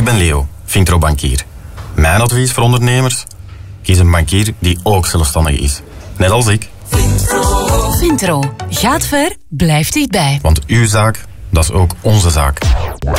Ik ben Leo, Vintro-bankier. Mijn advies voor ondernemers? Kies een bankier die ook zelfstandig is. Net als ik. Vintro. Gaat ver, blijft dichtbij. Want uw zaak, dat is ook onze zaak.